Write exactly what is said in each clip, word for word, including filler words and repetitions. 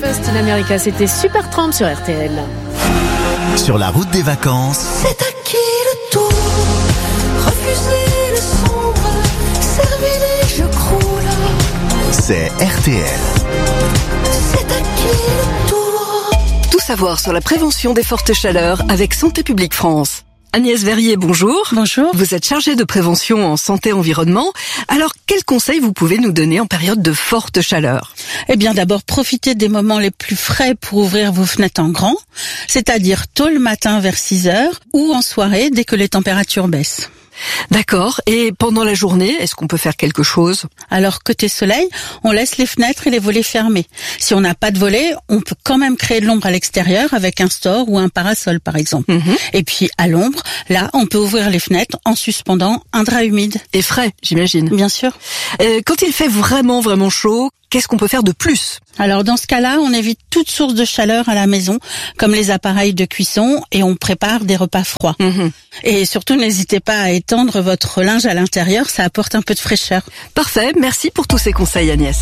Lost in America, c'était Supertramp sur R T L. Sur la route des vacances. C'est à qui le tour? Refusez le sombre, servez-les, je croule. C'est R T L. C'est à qui le tour? Tout savoir sur la prévention des fortes chaleurs avec Santé publique France. Agnès Verrier, bonjour. Bonjour. Vous êtes chargée de prévention en santé-environnement. Alors, quels conseils vous pouvez nous donner en période de forte chaleur? Eh bien, d'abord, profitez des moments les plus frais pour ouvrir vos fenêtres en grand, c'est-à-dire tôt le matin vers six heures ou en soirée dès que les températures baissent. D'accord. Et pendant la journée, est-ce qu'on peut faire quelque chose? Alors, côté soleil, on laisse les fenêtres et les volets fermés. Si on n'a pas de volets, on peut quand même créer de l'ombre à l'extérieur avec un store ou un parasol, par exemple. Mm-hmm. Et puis, à l'ombre, là, on peut ouvrir les fenêtres en suspendant un drap humide. Et frais, j'imagine. Bien sûr. Euh, quand il fait vraiment, vraiment chaud, qu'est-ce qu'on peut faire de plus? Alors, dans ce cas-là, on évite toute source de chaleur à la maison, comme les appareils de cuisson, et on prépare des repas froids. Mm-hmm. Et surtout, n'hésitez pas à étendre votre linge à l'intérieur, ça apporte un peu de fraîcheur. Parfait, merci pour tous ces conseils, Agnès.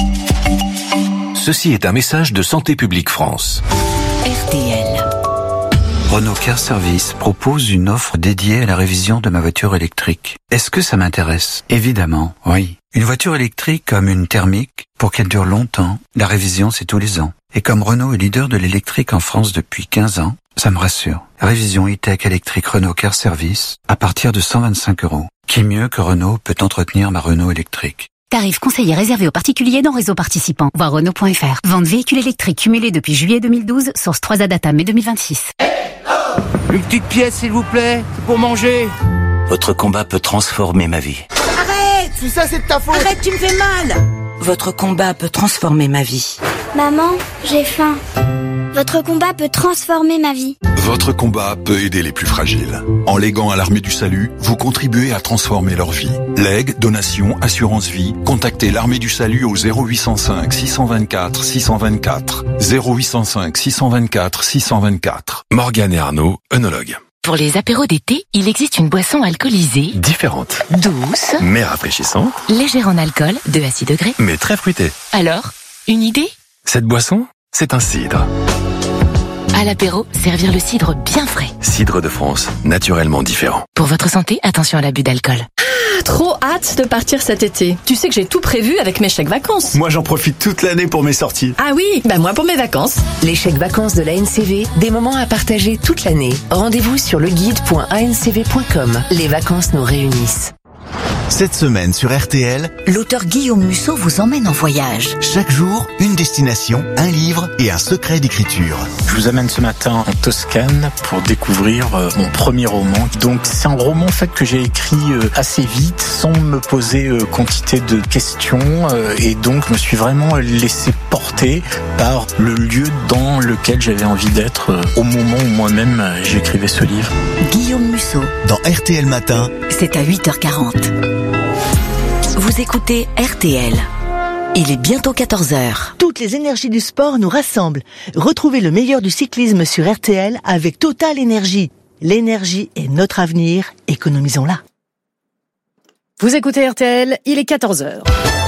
Ceci est un message de Santé publique France. R T L. Renault Car Service propose une offre dédiée à la révision de ma voiture électrique. Est-ce que ça m'intéresse? Évidemment, oui. Une voiture électrique comme une thermique, pour qu'elle dure longtemps, la révision c'est tous les ans. Et comme Renault est leader de l'électrique en France depuis quinze ans, ça me rassure. Révision e-tech électrique Renault Car Service à partir de cent vingt-cinq euros. Qui mieux que Renault peut entretenir ma Renault électrique? Tarif conseillé réservé aux particuliers dans réseau participant. Voir Renault point F R. Vente véhicule électrique cumulé depuis juillet deux mille douze. Source trois A Data mai deux mille vingt-six. Une petite pièce, s'il vous plaît, c'est pour manger. Votre combat peut transformer ma vie. Arrête! Tout ça, c'est de ta faute! Arrête, tu me fais mal! Votre combat peut transformer ma vie. Maman, j'ai faim. Votre combat peut transformer ma vie. Votre combat peut aider les plus fragiles. En léguant à l'Armée du Salut, vous contribuez à transformer leur vie. Legs, donations, assurance vie, contactez l'Armée du Salut au zéro huit cent cinq six cent vingt-quatre six cent vingt-quatre. zéro huit cent cinq six cent vingt-quatre six cent vingt-quatre. Morgane et Arnaud, œnologues. Pour les apéros d'été, il existe une boisson alcoolisée, Différente, douce, mais rafraîchissante, légère en alcool, deux à six degrés. mais très fruitée. Alors, une idée? Cette boisson, c'est un cidre. À l'apéro, servir le cidre bien frais. Cidre de France, naturellement différent. Pour votre santé, attention à l'abus d'alcool. Trop hâte de partir cet été. Tu sais que j'ai tout prévu avec mes chèques vacances. Moi, j'en profite toute l'année pour mes sorties. Ah oui, bah moi pour mes vacances. Les chèques vacances de l'A N C V, des moments à partager toute l'année. Rendez-vous sur leguide point a n c v point com. Les vacances nous réunissent. Cette semaine sur R T L, L'auteur Guillaume Musso vous emmène en voyage. chaque jour, une destination, un livre et un secret d'écriture. Je vous amène ce matin en Toscane pour découvrir euh, mon premier roman. Donc c'est un roman en fait que j'ai écrit euh, assez vite, sans me poser euh, quantité de questions, euh, et donc je me suis vraiment laissé porter par le lieu dans lequel j'avais envie d'être euh, au moment où moi-même euh, j'écrivais ce livre. Guillaume Musso, Dans R T L Matin, c'est à huit heures quarante. Vous écoutez R T L. Il est bientôt quatorze heures. Toutes les énergies du sport nous rassemblent. Retrouvez le meilleur du cyclisme sur R T L avec Total Énergie. L'énergie est notre avenir, économisons-la. Vous écoutez R T L, il est quatorze heures.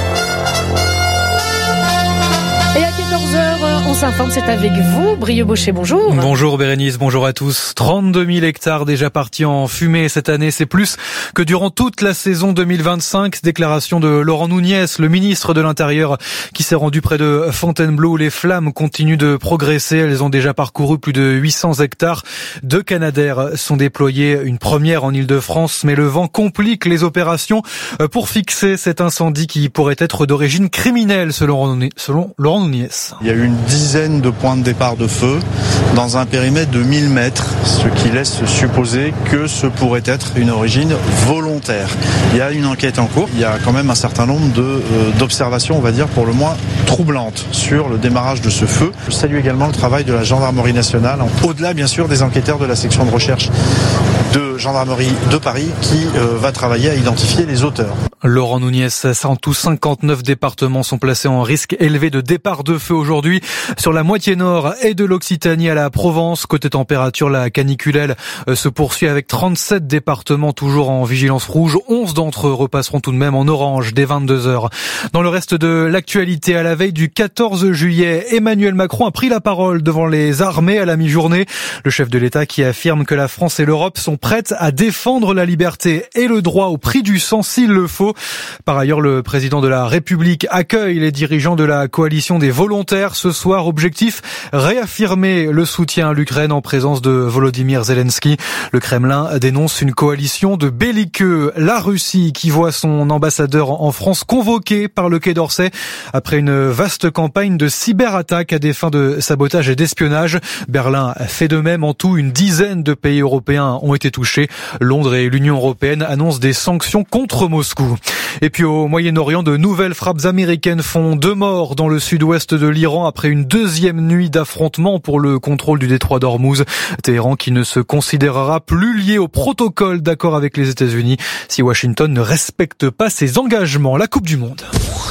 Et à quatorze heures, on s'informe, c'est avec vous, Brieux Baucher, bonjour. Bonjour Bérénice, bonjour à tous. trente-deux mille hectares déjà partis en fumée cette année, c'est plus que durant toute la saison deux mille vingt-cinq. Déclaration de Laurent Nunez, le ministre de l'Intérieur, qui s'est rendu près de Fontainebleau où les flammes continuent de progresser. Elles ont déjà parcouru plus de huit cents hectares. Deux Canadair sont déployés, une première en Île-de-France, mais le vent complique les opérations pour fixer cet incendie qui pourrait être d'origine criminelle selon Laurent Nunez. Il y a eu une dizaine de points de départ de feu dans un périmètre de mille mètres, ce qui laisse supposer que ce pourrait être une origine volontaire. Il y a une enquête en cours, il y a quand même un certain nombre de, euh, d'observations, on va dire pour le moins troublantes sur le démarrage de ce feu. Je salue également le travail de la gendarmerie nationale, au-delà bien sûr des enquêteurs de la section de recherche de gendarmerie de Paris qui euh, va travailler à identifier les auteurs. Laurent Nunez, en tout cinquante-neuf départements sont placés en risque élevé de départ de feu aujourd'hui sur la moitié nord et de l'Occitanie à la Provence. Côté température, la canicule elle, se poursuit avec trente-sept départements toujours en vigilance rouge. onze d'entre eux repasseront tout de même en orange dès vingt-deux heures. Dans le reste de l'actualité, à la veille du quatorze juillet, Emmanuel Macron a pris la parole devant les armées à la mi-journée. Le chef de l'État qui affirme que la France et l'Europe sont prêtes à défendre la liberté et le droit au prix du sang s'il le faut. Par ailleurs, le président de la République accueille les dirigeants de la coalition des volontaires ce soir. Objectif, réaffirmer le soutien à l'Ukraine en présence de Volodymyr Zelensky. Le Kremlin dénonce une coalition de belliqueux. La Russie qui voit son ambassadeur en France convoqué par le Quai d'Orsay après une vaste campagne de cyberattaques à des fins de sabotage et d'espionnage. Berlin fait de même. En tout, une dizaine de pays européens ont été touchés. Londres et l'Union européenne annoncent des sanctions contre Moscou. Et puis au Moyen-Orient, de nouvelles frappes américaines font deux morts dans le sud-ouest de l'Iran après une deuxième nuit d'affrontements pour le contrôle du détroit d'Ormuz. Téhéran qui ne se considérera plus lié au protocole d'accord avec les États-Unis si Washington ne respecte pas ses engagements. La Coupe du Monde.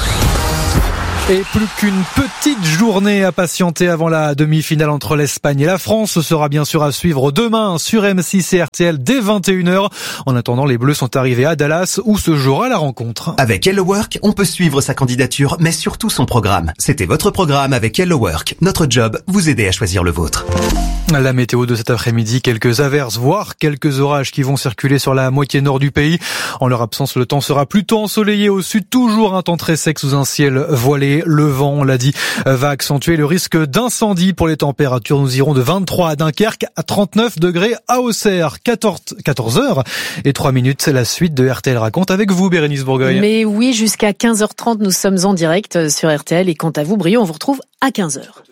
Et plus qu'une petite journée à patienter avant la demi-finale entre l'Espagne et la France. Ce sera bien sûr à suivre demain sur M six et R T L dès vingt et une heures. En attendant, les Bleus sont arrivés à Dallas où se jouera la rencontre. Avec Hello Work, on peut suivre sa candidature, mais surtout son programme. C'était votre programme avec Hello Work. Notre job, vous aider à choisir le vôtre. La météo de cet après-midi, quelques averses, voire quelques orages qui vont circuler sur la moitié nord du pays. En leur absence, le temps sera plutôt ensoleillé au sud, toujours un temps très sec sous un ciel voilé. Le vent, on l'a dit, va accentuer le risque d'incendie. Pour les températures, nous irons de vingt-trois à Dunkerque à trente-neuf degrés à Auxerre. quatorze heures et trois minutes, la suite de R T L Raconte avec vous, Bérénice Bourgueil. Mais oui, jusqu'à quinze heures trente, nous sommes en direct sur R T L. Et quant à vous, Brio, on vous retrouve à quinze heures.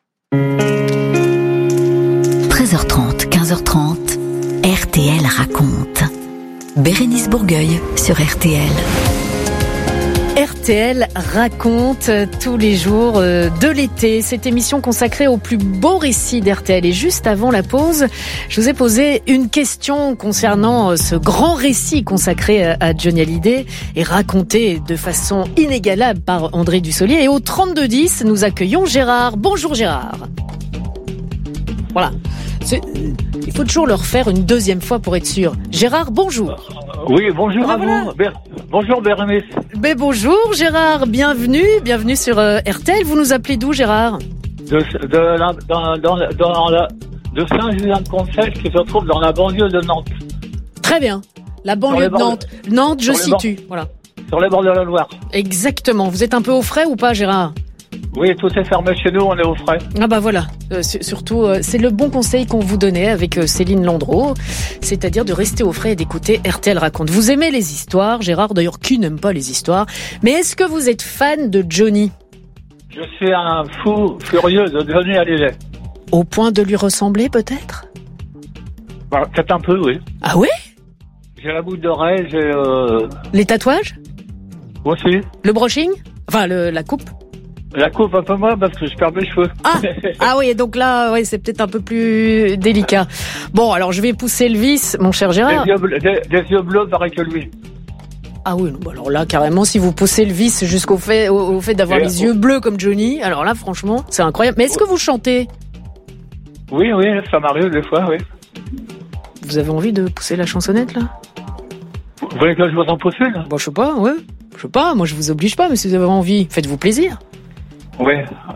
treize heures trente, quinze heures trente, R T L Raconte. Bérénice Bourgueil sur R T L. R T L raconte tous les jours de l'été, cette émission consacrée aux plus beaux récits d'R T L. Et juste avant la pause, je vous ai posé une question concernant ce grand récit consacré à Johnny Hallyday et raconté de façon inégalable par André Dussolier. Et au trente-deux dix, nous accueillons Gérard. Bonjour Gérard. Voilà. C'est... Il faut toujours le refaire une deuxième fois pour être sûr. Gérard, bonjour. Oui, bonjour ah, à voilà. vous. Ber... Bonjour Bérénice. Mais bonjour Gérard, bienvenue, bienvenue sur euh, R T L. Vous nous appelez d'où Gérard? De, de, la, dans, dans, dans la, de Saint-Julien-de-Concelles qui se trouve dans la banlieue de Nantes. Très bien, la banlieue de Nantes. De... Nantes, je situe. Bords... Voilà. Sur les bords de la Loire. Exactement. Vous êtes un peu au frais ou pas Gérard? Oui, tout est fermé chez nous, on est au frais. Ah bah voilà, euh, surtout euh, c'est le bon conseil qu'on vous donnait avec euh, Céline Landreau, c'est-à-dire de rester au frais et d'écouter R T L Raconte. Vous aimez les histoires, Gérard, d'ailleurs qui n'aime pas les histoires, mais est-ce que vous êtes fan de Johnny? Je suis un fou furieux de Johnny Hallyday. Au point de lui ressembler peut-être? Bah, peut-être un peu, oui. Ah ouais? J'ai la boucle d'oreille, j'ai... Euh... Les tatouages? Aussi. Le brushing? Enfin, le, la coupe? La coupe un peu moins parce que je perds mes cheveux. Ah, ah oui, donc là, ouais, c'est peut-être un peu plus délicat. Bon, alors je vais pousser le vice, mon cher Gérard. Des yeux bleus, des, des yeux bleus pareil que lui. Ah oui, bon, alors là, carrément, si vous poussez le vice jusqu'au fait, au, au fait d'avoir Et les oh. yeux bleus comme Johnny, alors là, franchement, c'est incroyable. Mais est-ce que vous chantez? Oui, oui, ça m'arrive des fois, oui. Vous avez envie de pousser la chansonnette, là? Vous voulez que je vous en pousse une? Bon, je sais pas, ouais. Je sais pas, moi je vous oblige pas, mais si vous avez envie, faites-vous plaisir. Oui.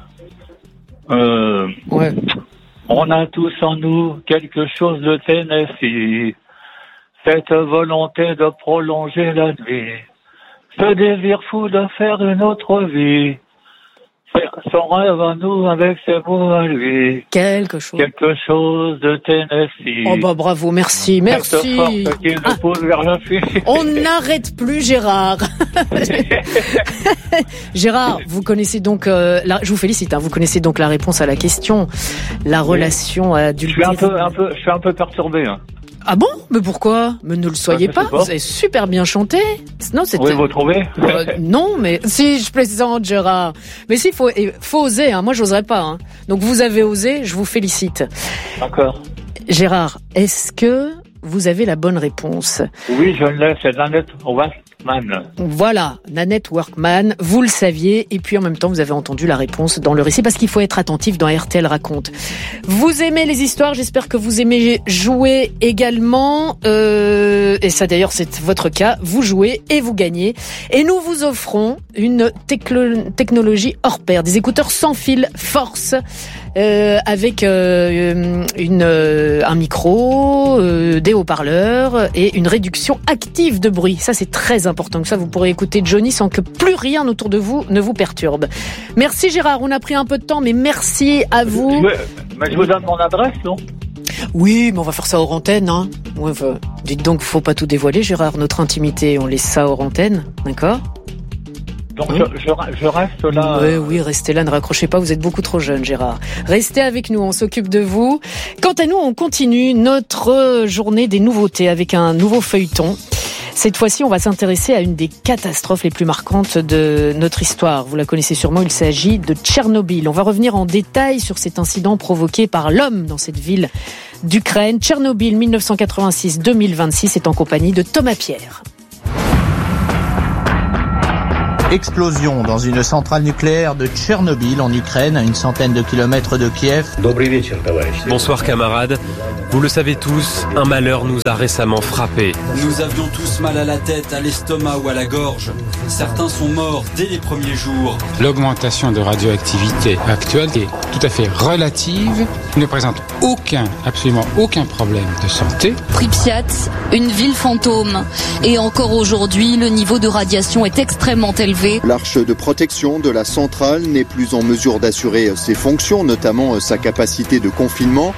Euh, ouais. On a tous en nous quelque chose de Tennessee. Cette volonté de prolonger la nuit. Ce désir fou de faire une autre vie. Son rêve à nous avec ses mots à lui. Quelque chose. Quelque chose de Tennessee. Oh bah bravo, merci, merci. Ah. Vers la On n'arrête plus Gérard. Gérard, vous connaissez donc, euh, la, je vous félicite, hein, vous connaissez donc la réponse à la question, la oui. relation adulte. Je suis un peu, un peu, je suis un peu perturbé. Hein. Ah bon? Mais pourquoi? Mais ne le soyez pas. pas, vous avez super bien chanté. Non, c'était... Oui, vous trouvez? euh, Non, mais si, je plaisante, Gérard. Mais si, faut, faut oser, hein. Moi, j'oserais pas, hein. Donc, vous avez osé, je vous félicite. D'accord. Gérard, est-ce que vous avez la bonne réponse. Oui, je l'ai, c'est Nanette Workman. Voilà, Nanette Workman, vous le saviez, et puis en même temps, vous avez entendu la réponse dans le récit, parce qu'il faut être attentif dans R T L Raconte. Vous aimez les histoires, j'espère que vous aimez jouer également, euh, et ça d'ailleurs c'est votre cas, vous jouez et vous gagnez, et nous vous offrons une techlo- technologie hors pair, des écouteurs sans fil Force, euh, avec euh, une, euh, un micro, euh, des haut-parleurs et une réduction active de bruit. Ça c'est très important, que ça vous pourrez écouter Johnny sans que plus rien autour de vous ne vous perturbe. Merci Gérard, on a pris un peu de temps, mais merci à vous. Je, mais je vous donne mon adresse, non ? Oui, mais on va faire ça hors antenne, hein. Ouais, enfin, dites donc, faut pas tout dévoiler, Gérard. Notre intimité, on laisse ça hors antenne, d'accord ? Donc hein je, je, je reste là. Oui, oui, restez là, ne raccrochez pas, vous êtes beaucoup trop jeune, Gérard. Restez avec nous, on s'occupe de vous. Quant à nous, on continue notre journée des nouveautés avec un nouveau feuilleton. Cette fois-ci, on va s'intéresser à une des catastrophes les plus marquantes de notre histoire. Vous la connaissez sûrement, il s'agit de Tchernobyl. On va revenir en détail sur cet incident provoqué par l'homme dans cette ville d'Ukraine. Tchernobyl dix-neuf cent quatre-vingt-six deux mille vingt-six est en compagnie de Thomas Pierre. Explosion dans une centrale nucléaire de Tchernobyl en Ukraine, à une centaine de kilomètres de Kiev. Bonsoir camarades. Vous le savez tous, un malheur nous a récemment frappés. Nous avions tous mal à la tête, à l'estomac ou à la gorge. Certains sont morts dès les premiers jours. L'augmentation de radioactivité actuelle est tout à fait relative, ne présente aucun, absolument aucun problème de santé. Pripyat, une ville fantôme. Et encore aujourd'hui, le niveau de radiation est extrêmement élevé. L'arche de protection de la centrale n'est plus en mesure d'assurer ses fonctions, notamment sa capacité de confinement.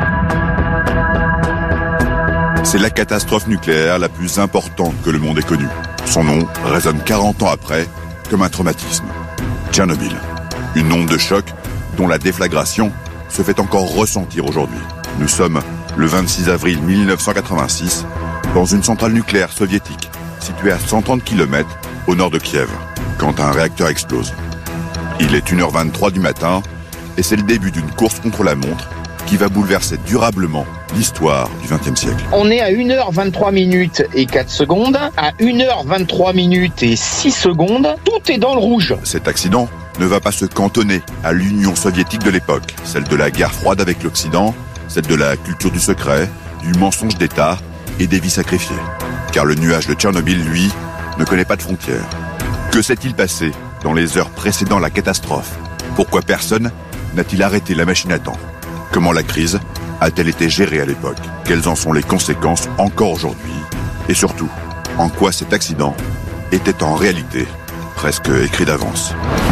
C'est la catastrophe nucléaire la plus importante que le monde ait connue. Son nom résonne quarante ans après comme un traumatisme. Tchernobyl, une onde de choc dont la déflagration se fait encore ressentir aujourd'hui. Nous sommes le vingt-six avril dix-neuf cent quatre-vingt-six dans une centrale nucléaire soviétique située à cent trente kilomètres au nord de Kiev, quand un réacteur explose. Il est une heure vingt-trois du matin et c'est le début d'une course contre la montre qui va bouleverser durablement l'histoire du vingtième siècle. On est à une heure vingt-trois minutes et quatre secondes, à une heure vingt-trois minutes et six secondes, tout est dans le rouge. Cet accident ne va pas se cantonner à l'Union soviétique de l'époque, celle de la guerre froide avec l'Occident, celle de la culture du secret, du mensonge d'État et des vies sacrifiées. Car le nuage de Tchernobyl, lui, ne connaît pas de frontières. Que s'est-il passé dans les heures précédant la catastrophe ? Pourquoi personne n'a-t-il arrêté la machine à temps ? Comment la crise a-t-elle été gérée à l'époque ? Quelles en sont les conséquences encore aujourd'hui ? Et surtout, en quoi cet accident était en réalité presque écrit d'avance ?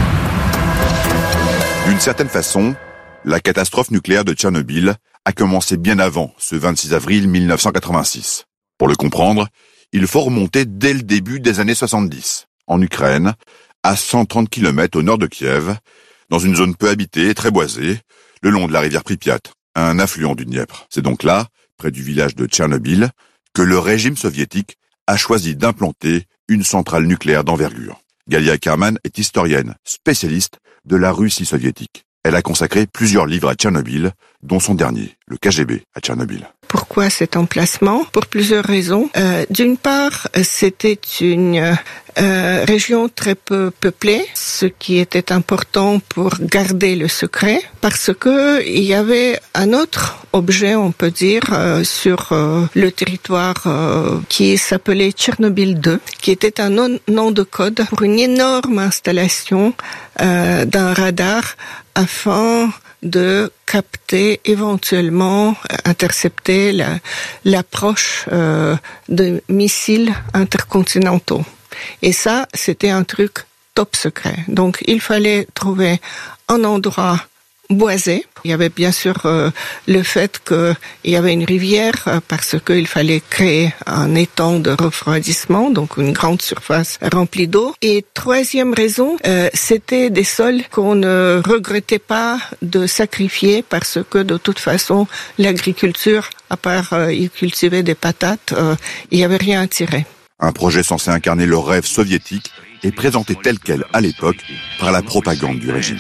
D'une certaine façon, la catastrophe nucléaire de Tchernobyl a commencé bien avant ce vingt-six avril dix-neuf cent quatre-vingt-six. Pour le comprendre, il faut remonter dès le début des années soixante-dix, en Ukraine, à cent trente kilomètres au nord de Kiev, dans une zone peu habitée et très boisée, le long de la rivière Pripyat, un affluent du Dniepr. C'est donc là, près du village de Tchernobyl, que le régime soviétique a choisi d'implanter une centrale nucléaire d'envergure. Galia Kerman est historienne, spécialiste de la Russie soviétique. Elle a consacré plusieurs livres à Tchernobyl, dont son dernier, le K G B à Tchernobyl. Pourquoi cet emplacement ? Pour plusieurs raisons. Euh, d'une part, c'était une euh, région très peu peuplée, ce qui était important pour garder le secret, parce que il y avait un autre objet, on peut dire, euh, sur euh, le territoire euh, qui s'appelait Tchernobyl deux, qui était un nom, nom de code pour une énorme installation euh, d'un radar afin de capter, éventuellement intercepter la, l'approche euh, de missiles intercontinentaux. Et ça, c'était un truc top secret. Donc, il fallait trouver un endroit boisé. Il y avait bien sûr euh, le fait qu'il y avait une rivière euh, parce qu'il fallait créer un étang de refroidissement, donc une grande surface remplie d'eau. Et troisième raison, euh, c'était des sols qu'on ne regrettait pas de sacrifier parce que de toute façon, l'agriculture, à part euh, y cultiver des patates, euh, il n'y avait rien à tirer. Un projet censé incarner le rêve soviétique est présentée telle qu'elle à l'époque par la propagande du régime.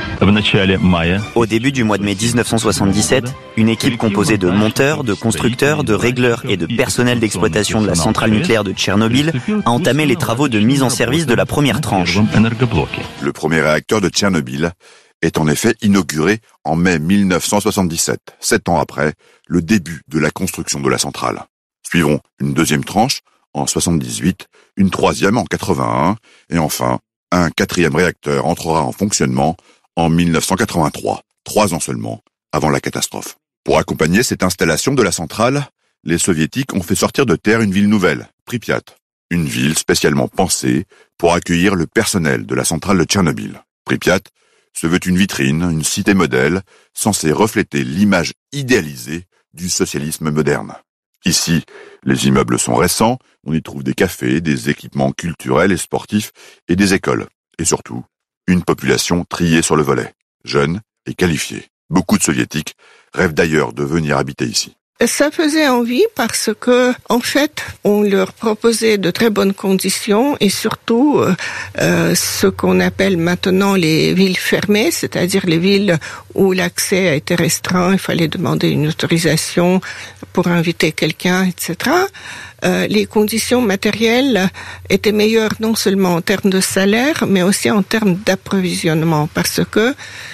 Au début du mois de mai dix-neuf cent soixante-dix-sept, une équipe composée de monteurs, de constructeurs, de régleurs et de personnel d'exploitation de la centrale nucléaire de Tchernobyl a entamé les travaux de mise en service de la première tranche. Le premier réacteur de Tchernobyl est en effet inauguré en mai mille neuf cent soixante-dix-sept, sept ans après le début de la construction de la centrale. Suivront une deuxième tranche en soixante-dix-huit, une troisième en quatre-vingt-un et enfin un quatrième réacteur entrera en fonctionnement en mille neuf cent quatre-vingt-trois, trois ans seulement avant la catastrophe. Pour accompagner cette installation de la centrale, les soviétiques ont fait sortir de terre une ville nouvelle, Pripyat, une ville spécialement pensée pour accueillir le personnel de la centrale de Tchernobyl. Pripyat se veut une vitrine, une cité modèle, censée refléter l'image idéalisée du socialisme moderne. Ici, les immeubles sont récents, on y trouve des cafés, des équipements culturels et sportifs et des écoles. Et surtout, une population triée sur le volet, jeune et qualifiée. Beaucoup de soviétiques rêvent d'ailleurs de venir habiter ici. Ça faisait envie parce que, en fait, on leur proposait de très bonnes conditions et surtout euh, ce qu'on appelle maintenant les villes fermées, c'est-à-dire les villes où l'accès a été restreint, il fallait demander une autorisation pour inviter quelqu'un, et cetera. Euh, les conditions matérielles étaient meilleures non seulement en termes de salaire, mais aussi en termes d'approvisionnement, parce que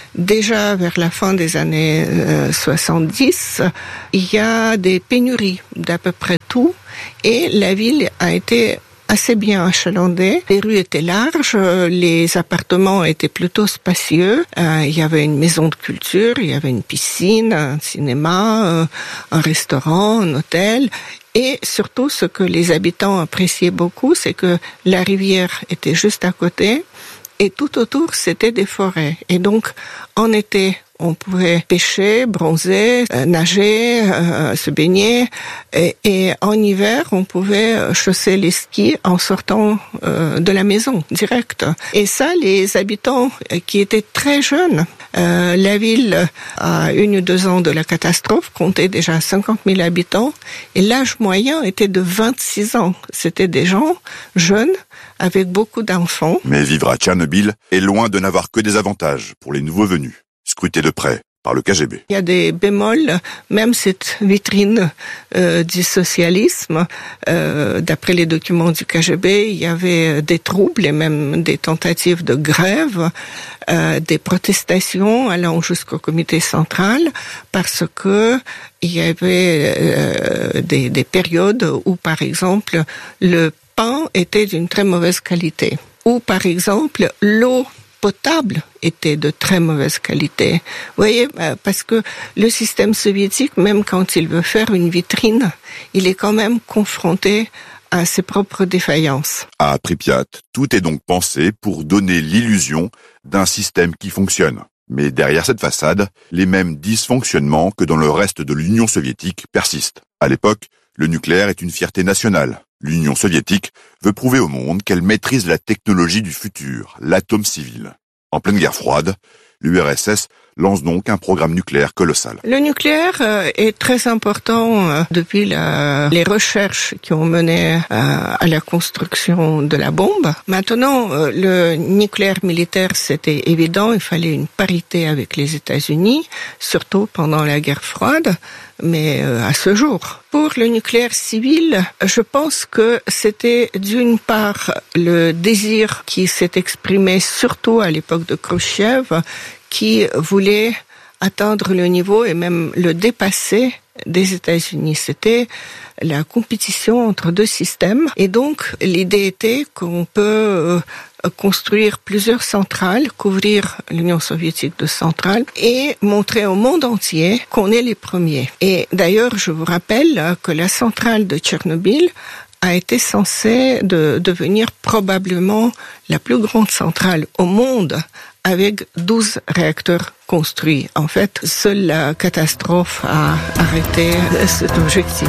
déjà vers la fin des années euh, soixante-dix, il y a des pénuries d'à peu près tout, et la ville a été assez bien achalandée. Les rues étaient larges, les appartements étaient plutôt spacieux. Euh, il y avait une maison de culture, il y avait une piscine, un cinéma, euh, un restaurant, un hôtel. Et surtout, ce que les habitants appréciaient beaucoup, c'est que la rivière était juste à côté et tout autour, c'était des forêts. Et donc, en été, on pouvait pêcher, bronzer, euh, nager, euh, se baigner. Et, et en hiver, on pouvait chausser les skis en sortant euh, de la maison, direct. Et ça, les habitants qui étaient très jeunes, euh, la ville, à une ou deux ans de la catastrophe, comptait déjà cinquante mille habitants. Et l'âge moyen était de vingt-six ans. C'était des gens jeunes, avec beaucoup d'enfants. Mais vivre à Tchernobyl est loin de n'avoir que des avantages pour les nouveaux venus, scrutés de près par le K G B. Il y a des bémols, même cette vitrine euh, du socialisme, euh, d'après les documents du K G B, il y avait des troubles et même des tentatives de grève, euh, des protestations allant jusqu'au comité central, parce que il y avait euh, des, des périodes où, par exemple, le pain était d'une très mauvaise qualité, ou par exemple, l'eau potable était de très mauvaise qualité. Vous voyez, parce que le système soviétique, même quand il veut faire une vitrine, il est quand même confronté à ses propres défaillances. À Pripyat, tout est donc pensé pour donner l'illusion d'un système qui fonctionne. Mais derrière cette façade, les mêmes dysfonctionnements que dans le reste de l'Union soviétique persistent. À l'époque, le nucléaire est une fierté nationale. L'Union soviétique veut prouver au monde qu'elle maîtrise la technologie du futur, l'atome civil. En pleine guerre froide, l'U R S S lance donc un programme nucléaire colossal. Le nucléaire euh, est très important euh, depuis la, les recherches qui ont mené euh, à la construction de la bombe. Maintenant, euh, le nucléaire militaire, c'était évident, il fallait une parité avec les États-Unis, surtout pendant la guerre froide, mais euh, à ce jour. Pour le nucléaire civil, je pense que c'était d'une part le désir qui s'est exprimé surtout à l'époque de Khrouchtchev, qui voulait atteindre le niveau et même le dépasser des États-Unis. C'était la compétition entre deux systèmes. Et donc, l'idée était qu'on peut construire plusieurs centrales, couvrir l'Union soviétique de centrales et montrer au monde entier qu'on est les premiers. Et d'ailleurs, je vous rappelle que la centrale de Tchernobyl a été censée de devenir probablement la plus grande centrale au monde avec douze réacteurs construits. En fait, seule la catastrophe a arrêté cet objectif.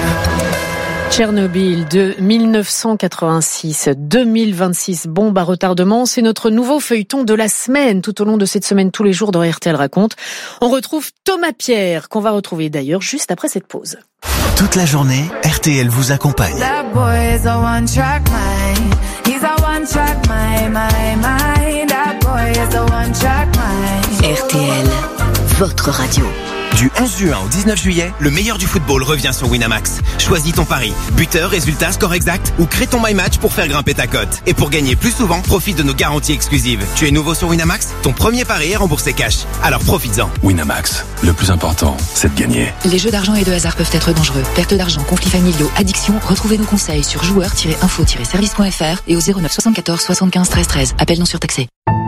Tchernobyl de mille neuf cent quatre-vingt-six à deux mille vingt-six, bombe à retardement, c'est notre nouveau feuilleton de la semaine. Tout au long de cette semaine, tous les jours dans R T L Raconte, on retrouve Thomas Pierre, qu'on va retrouver d'ailleurs juste après cette pause. Toute la journée, R T L vous accompagne. one track mind, mind, mind. That boy is the one track mind. R T L, votre radio. Du onze juin au dix-neuf juillet, le meilleur du football revient sur Winamax. Choisis ton pari. Buteur, résultat, score exact ou crée ton My Match pour faire grimper ta cote. Et pour gagner plus souvent, profite de nos garanties exclusives. Tu es nouveau sur Winamax? Ton premier pari est remboursé cash. Alors profites-en. Winamax, le plus important, c'est de gagner. Les jeux d'argent et de hasard peuvent être dangereux. Perte d'argent, conflits familiaux, addiction. Retrouvez nos conseils sur joueurs tiret info tiret service point f r et au zéro neuf soixante-quatorze soixante-quinze treize treize. Appel non surtaxé.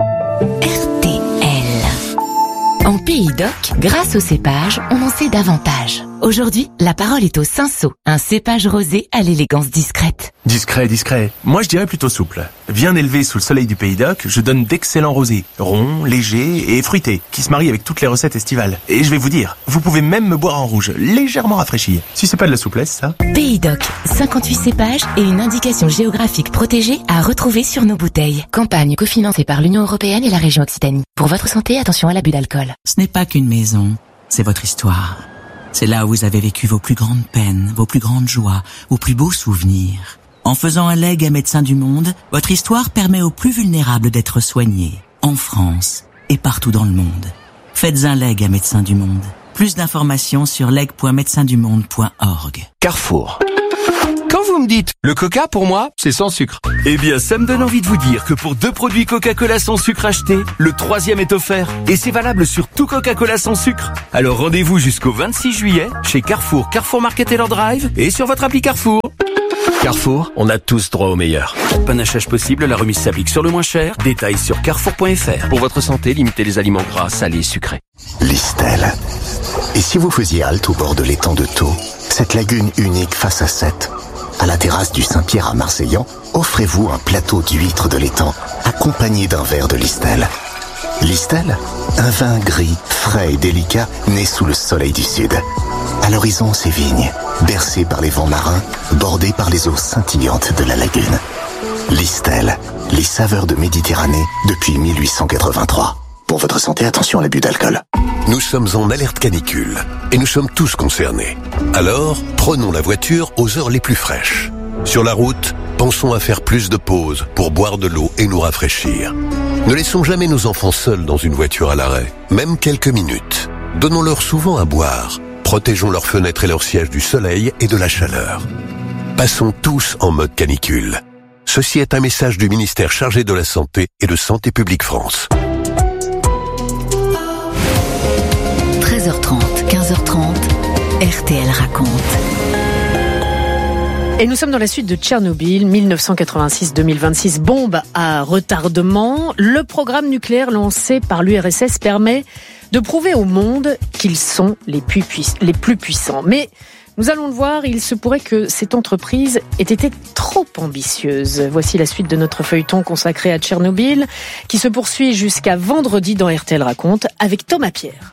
En Pays d'Oc, grâce au cépage, on en sait davantage. Aujourd'hui, la parole est au Cinsault, un cépage rosé à l'élégance discrète. Discret, discret. Moi, je dirais plutôt souple. Bien élevé sous le soleil du Pays d'Oc, je donne d'excellents rosés, ronds, légers et fruités, qui se marient avec toutes les recettes estivales. Et je vais vous dire, vous pouvez même me boire en rouge, légèrement rafraîchi. Si c'est pas de la souplesse, ça. Pays d'Oc, cinquante-huit cépages et une indication géographique protégée à retrouver sur nos bouteilles. Campagne cofinancée par l'Union européenne et la région Occitanie. Pour votre santé, attention à l'abus d'alcool. Ce n'est pas qu'une maison, c'est votre histoire. C'est là où vous avez vécu vos plus grandes peines, vos plus grandes joies, vos plus beaux souvenirs. En faisant un legs à Médecins du Monde, votre histoire permet aux plus vulnérables d'être soignés, en France et partout dans le monde. Faites un legs à Médecins du Monde. Plus d'informations sur leg point médecins du monde point org. Carrefour. Quand vous me dites le Coca, pour moi, c'est sans sucre. Eh bien, ça me donne envie de vous dire que pour deux produits Coca-Cola sans sucre achetés, le troisième est offert. Et c'est valable sur tout Coca-Cola sans sucre. Alors rendez-vous jusqu'au vingt-six juillet chez Carrefour, Carrefour Market Taylor Drive et sur votre appli Carrefour. Carrefour, on a tous droit au meilleur. Panachage possible, la remise s'applique sur le moins cher. Détails sur carrefour point f r. Pour votre santé, limitez les aliments gras, salés et sucrés. Listel. Et si vous faisiez halte au bord de l'étang de Thau, cette lagune unique face à Sète, à la terrasse du Saint-Pierre à Marseillan, offrez-vous un plateau d'huîtres de l'étang, accompagné d'un verre de Listel. Listel, un vin gris, frais et délicat, né sous le soleil du sud. À l'horizon, ses vignes, bercées par les vents marins, bordées par les eaux scintillantes de la lagune. Listel, les saveurs de Méditerranée depuis mille huit cent quatre-vingt-trois. Pour votre santé, attention à l'abus d'alcool. Nous sommes en alerte canicule et nous sommes tous concernés. Alors, prenons la voiture aux heures les plus fraîches. Sur la route, pensons à faire plus de pauses pour boire de l'eau et nous rafraîchir. Ne laissons jamais nos enfants seuls dans une voiture à l'arrêt, même quelques minutes. Donnons-leur souvent à boire. Protégeons leurs fenêtres et leurs sièges du soleil et de la chaleur. Passons tous en mode canicule. Ceci est un message du ministère chargé de la Santé et de Santé publique France. treize heures trente, quinze heures trente, R T L raconte. Et nous sommes dans la suite de Tchernobyl, dix-neuf cent quatre-vingt-six deux mille vingt-six, bombe à retardement. Le programme nucléaire lancé par l'U R S S permet de prouver au monde qu'ils sont les plus, puiss- les plus puissants. Mais nous allons le voir, il se pourrait que cette entreprise ait été trop ambitieuse. Voici la suite de notre feuilleton consacré à Tchernobyl, qui se poursuit jusqu'à vendredi dans R T L raconte avec Thomas Pierre.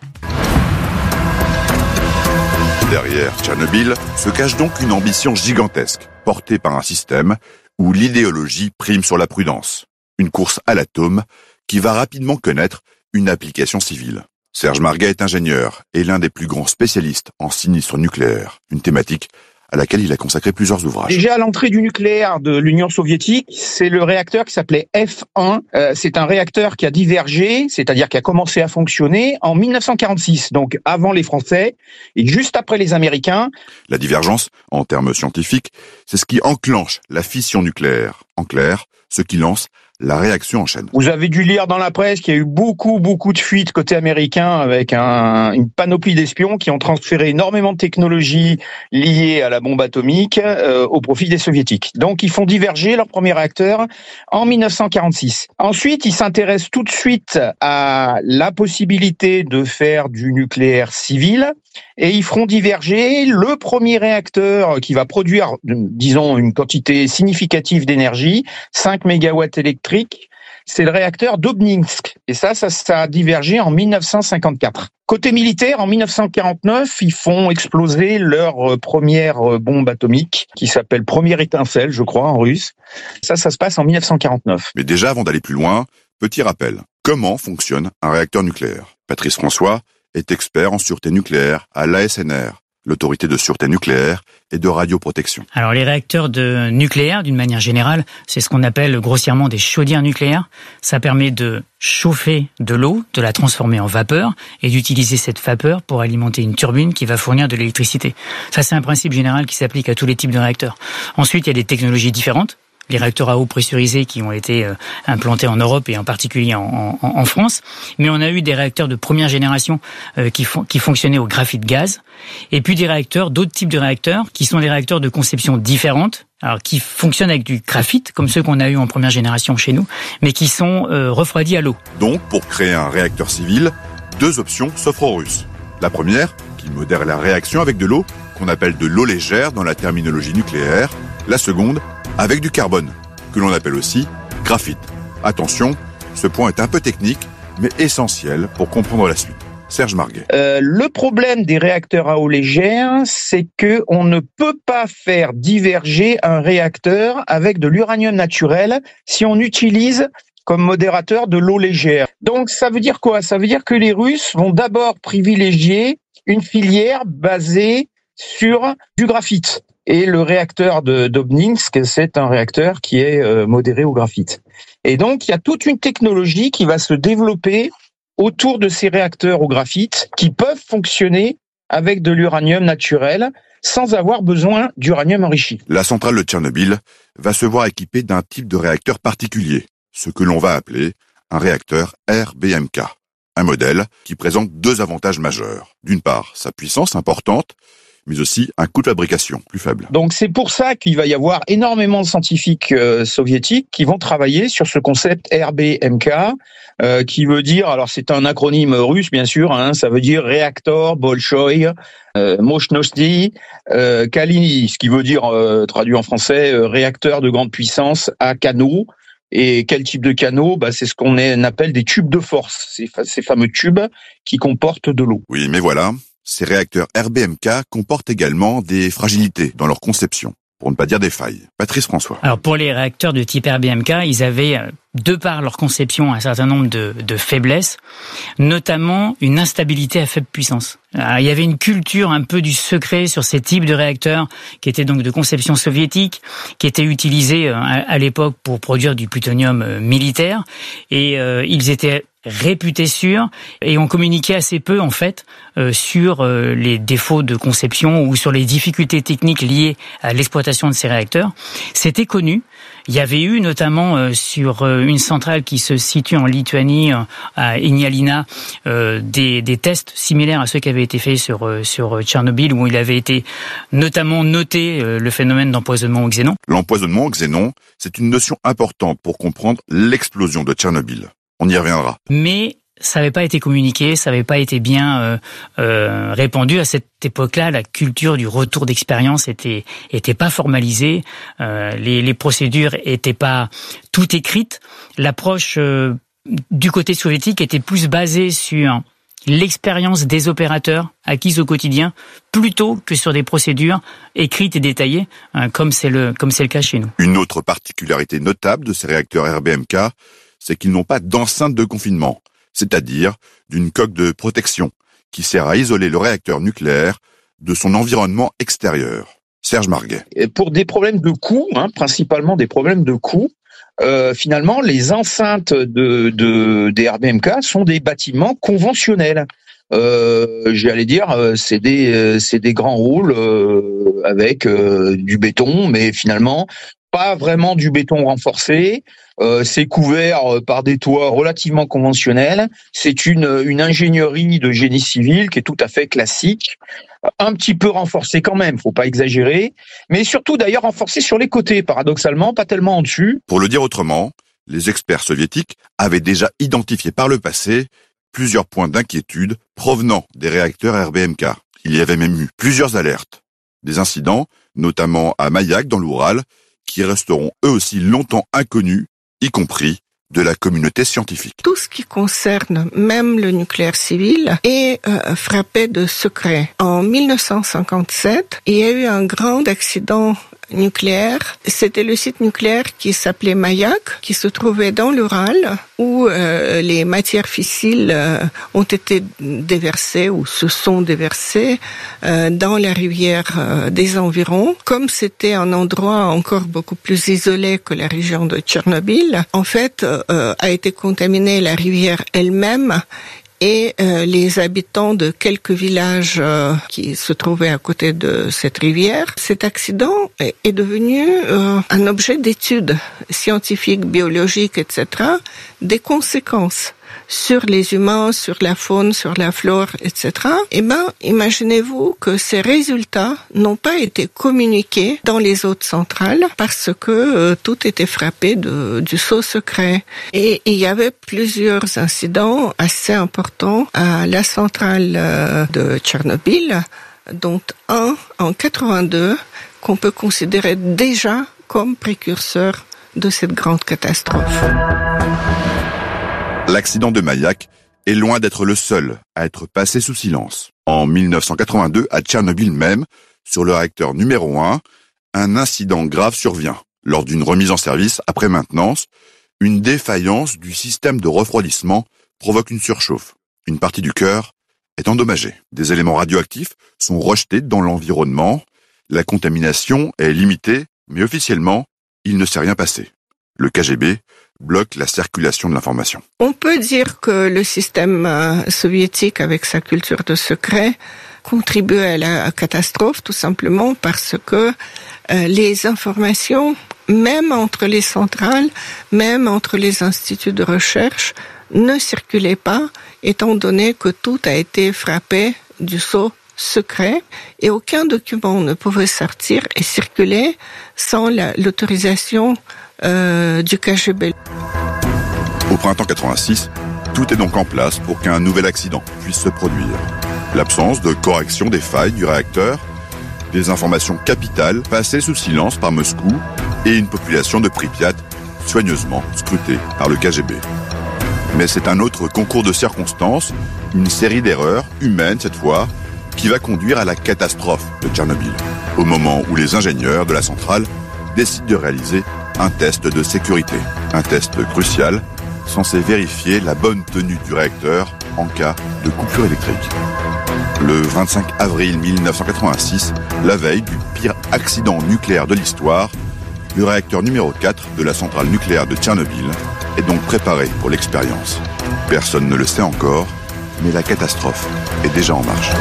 Derrière Tchernobyl se cache donc une ambition gigantesque, portée par un système où l'idéologie prime sur la prudence. Une course à l'atome qui va rapidement connaître une application civile. Serge Marga est ingénieur et l'un des plus grands spécialistes en sinistres nucléaires, une thématique à laquelle il a consacré plusieurs ouvrages. Déjà à l'entrée du nucléaire de l'Union soviétique, c'est le réacteur qui s'appelait F un. Euh, c'est un réacteur qui a divergé, c'est-à-dire qui a commencé à fonctionner en dix-neuf cent quarante-six, donc avant les Français et juste après les Américains. La divergence, en termes scientifiques, c'est ce qui enclenche la fission nucléaire. En clair, ce qui lance la réaction en chaîne. Vous avez dû lire dans la presse qu'il y a eu beaucoup, beaucoup de fuites côté américain avec un, une panoplie d'espions qui ont transféré énormément de technologies liées à la bombe atomique euh, au profit des soviétiques. Donc, ils font diverger leur premier réacteur en dix-neuf cent quarante-six. Ensuite, ils s'intéressent tout de suite à la possibilité de faire du nucléaire civil et ils feront diverger le premier réacteur qui va produire, disons, une quantité significative d'énergie, cinq mégawatts électriques. C'est le réacteur d'Obninsk. Et ça, ça, ça a divergé en dix-neuf cent cinquante-quatre. Côté militaire, en dix-neuf cent quarante-neuf, ils font exploser leur première bombe atomique, qui s'appelle Première étincelle, je crois, en russe. Ça, ça se passe en dix-neuf cent quarante-neuf. Mais déjà, avant d'aller plus loin, petit rappel. Comment fonctionne un réacteur nucléaire ? Patrice François est expert en sûreté nucléaire à l'A S N R, l'autorité de sûreté nucléaire et de radioprotection. Alors les réacteurs de nucléaire, d'une manière générale, c'est ce qu'on appelle grossièrement des chaudières nucléaires. Ça permet de chauffer de l'eau, de la transformer en vapeur et d'utiliser cette vapeur pour alimenter une turbine qui va fournir de l'électricité. Ça, c'est un principe général qui s'applique à tous les types de réacteurs. Ensuite, il y a des technologies différentes. Les réacteurs à eau pressurisés qui ont été euh, implantés en Europe et en particulier en, en, en France. Mais on a eu des réacteurs de première génération euh, qui, fon- qui fonctionnaient au graphite gaz. Et puis des réacteurs, d'autres types de réacteurs, qui sont des réacteurs de conception différente, alors qui fonctionnent avec du graphite, comme ceux qu'on a eu en première génération chez nous, mais qui sont euh, refroidis à l'eau. Donc, pour créer un réacteur civil, deux options s'offrent aux Russes. La première, qui modère la réaction avec de l'eau, qu'on appelle de l'eau légère dans la terminologie nucléaire. La seconde, avec du carbone, que l'on appelle aussi graphite. Attention, ce point est un peu technique, mais essentiel pour comprendre la suite. Serge Marguet. Euh, le problème des réacteurs à eau légère, c'est que on ne peut pas faire diverger un réacteur avec de l'uranium naturel si on utilise comme modérateur de l'eau légère. Donc ça veut dire quoi? Ça veut dire que les Russes vont d'abord privilégier une filière basée sur du graphite. Et le réacteur de d'Obninsk, c'est un réacteur qui est euh, modéré au graphite. Et donc, il y a toute une technologie qui va se développer autour de ces réacteurs au graphite qui peuvent fonctionner avec de l'uranium naturel sans avoir besoin d'uranium enrichi. La centrale de Tchernobyl va se voir équipée d'un type de réacteur particulier, ce que l'on va appeler un réacteur R B M K. Un modèle qui présente deux avantages majeurs. D'une part, sa puissance importante, mais aussi un coût de fabrication plus faible. Donc c'est pour ça qu'il va y avoir énormément de scientifiques euh, soviétiques qui vont travailler sur ce concept R B M K, euh, qui veut dire, alors c'est un acronyme russe bien sûr, hein, ça veut dire Reaktor Bolshoi euh, Moshnosti euh, Kalini, ce qui veut dire, euh, traduit en français, euh, réacteur de grande puissance à canaux. Et quel type de canaux? Bah, c'est ce qu'on appelle des tubes de force, ces, ces fameux tubes qui comportent de l'eau. Oui, mais voilà. Ces réacteurs R B M K comportent également des fragilités dans leur conception, pour ne pas dire des failles. Patrice François. Alors pour les réacteurs de type R B M K, ils avaient, de par leur conception, un certain nombre de, de faiblesses, notamment une instabilité à faible puissance. Alors, il y avait une culture un peu du secret sur ces types de réacteurs qui étaient donc de conception soviétique, qui étaient utilisés à, à l'époque pour produire du plutonium militaire, et euh, ils étaient réputés sûrs, et on communiquait assez peu en fait euh, sur euh, les défauts de conception ou sur les difficultés techniques liées à l'exploitation de ces réacteurs. C'était connu. Il y avait eu notamment euh, sur euh, une centrale qui se situe en Lituanie, euh, à Ignalina, euh, des, des tests similaires à ceux qui avaient été faits sur euh, sur Tchernobyl, où il avait été notamment noté euh, le phénomène d'empoisonnement au xénon. L'empoisonnement au xénon, c'est une notion importante pour comprendre l'explosion de Tchernobyl. On y reviendra. Mais ça n'avait pas été communiqué, ça n'avait pas été bien euh, euh, répandu. À cette époque-là, la culture du retour d'expérience était était pas formalisée. Euh, les, les procédures étaient pas toutes écrites. L'approche euh, du côté soviétique était plus basée sur l'expérience des opérateurs acquise au quotidien, plutôt que sur des procédures écrites et détaillées, hein, comme c'est le comme c'est le cas chez nous. Une autre particularité notable de ces réacteurs R B M K, c'est qu'ils n'ont pas d'enceinte de confinement, c'est-à-dire d'une coque de protection qui sert à isoler le réacteur nucléaire de son environnement extérieur. Serge Marguet. Et pour des problèmes de coût, hein, principalement des problèmes de coût, euh, finalement, les enceintes de, de, des R B M K sont des bâtiments conventionnels. Euh, j'allais dire, c'est des, c'est des grands halls euh, avec euh, du béton, mais finalement, pas vraiment du béton renforcé. Euh, c'est couvert par des toits relativement conventionnels. C'est une, une ingénierie de génie civil qui est tout à fait classique, un petit peu renforcée quand même, faut pas exagérer, mais surtout d'ailleurs renforcée sur les côtés, paradoxalement, pas tellement en dessus. Pour le dire autrement, les experts soviétiques avaient déjà identifié par le passé plusieurs points d'inquiétude provenant des réacteurs R B M K. Il y avait même eu plusieurs alertes. Des incidents, notamment à Mayak dans l'Oural, qui resteront eux aussi longtemps inconnus, y compris de la communauté scientifique. Tout ce qui concerne même le nucléaire civil est euh, frappé de secret. En mille neuf cent cinquante-sept, il y a eu un grand accident nucléaire. C'était le site nucléaire qui s'appelait Mayak, qui se trouvait dans l'Ural, où euh, les matières fissiles euh, ont été déversées ou se sont déversées euh, dans la rivière euh, des environs. Comme c'était un endroit encore beaucoup plus isolé que la région de Tchernobyl, en fait, euh, a été contaminée la rivière elle-même et euh, les habitants de quelques villages euh, qui se trouvaient à côté de cette rivière. Cet accident est, est devenu euh, un objet d'étude scientifique, biologique, et cetera, des conséquences sur les humains, sur la faune, sur la flore, et cetera. Eh ben, imaginez-vous que ces résultats n'ont pas été communiqués dans les autres centrales parce que euh, tout était frappé de, du sceau secret. Et il y avait plusieurs incidents assez importants à la centrale euh, de Tchernobyl, dont un en quatre-vingt-deux qu'on peut considérer déjà comme précurseur de cette grande catastrophe. L'accident de Mayak est loin d'être le seul à être passé sous silence. En mille neuf cent quatre-vingt-deux, à Tchernobyl même, sur le réacteur numéro un, un incident grave survient. Lors d'une remise en service après maintenance, une défaillance du système de refroidissement provoque une surchauffe. Une partie du cœur est endommagée. Des éléments radioactifs sont rejetés dans l'environnement. La contamination est limitée, mais officiellement, il ne s'est rien passé. Le K G B bloque la circulation de l'information. On peut dire que le système euh, soviétique, avec sa culture de secret, contribue à la catastrophe tout simplement parce que euh, les informations, même entre les centrales, même entre les instituts de recherche, ne circulaient pas, étant donné que tout a été frappé du sceau secret et aucun document ne pouvait sortir et circuler sans la, l'autorisation euh, du K G B. Au printemps quatre-vingt-six, tout est donc en place pour qu'un nouvel accident puisse se produire. L'absence de correction des failles du réacteur, des informations capitales passées sous silence par Moscou et une population de Pripyat soigneusement scrutée par le K G B. Mais c'est un autre concours de circonstances, une série d'erreurs, humaines cette fois, qui va conduire à la catastrophe de Tchernobyl, au moment où les ingénieurs de la centrale décident de réaliser un test de sécurité. Un test crucial, censé vérifier la bonne tenue du réacteur en cas de coupure électrique. Le vingt-cinq avril mille neuf cent quatre-vingt-six, la veille du pire accident nucléaire de l'histoire, le réacteur numéro quatre de la centrale nucléaire de Tchernobyl est donc préparé pour l'expérience. Personne ne le sait encore, mais la catastrophe est déjà en marche.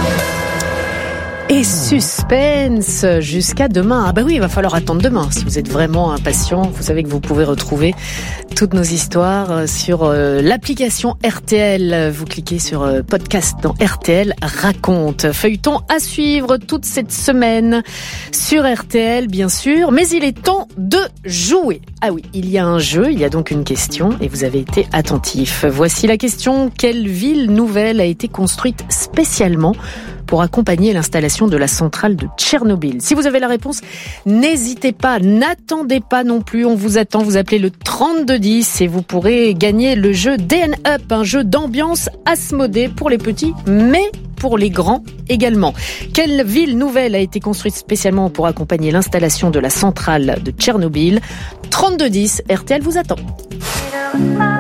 Et suspense jusqu'à demain. Ah bah oui, il va falloir attendre demain. Si vous êtes vraiment impatient, vous savez que vous pouvez retrouver toutes nos histoires sur euh, l'application R T L. Vous cliquez sur euh, podcast dans R T L Raconte. Feuilleton à suivre toute cette semaine sur R T L, bien sûr. Mais il est temps de jouer. Ah oui, il y a un jeu, il y a donc une question et vous avez été attentifs. Voici la question. Quelle ville nouvelle a été construite spécialement pour accompagner l'installation de la centrale de Tchernobyl? Si vous avez la réponse, n'hésitez pas, n'attendez pas non plus, on vous attend, vous appelez le trente-deux dix et vous pourrez gagner le jeu D N Up, un jeu d'ambiance Asmodée pour les petits, mais pour les grands également. Quelle ville nouvelle a été construite spécialement pour accompagner l'installation de la centrale de Tchernobyl? trente-deux dix, R T L vous attend.